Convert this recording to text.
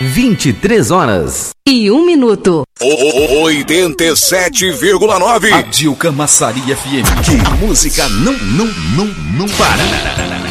23h01. 87,9. A Dilca Massari FM. Que a música não para.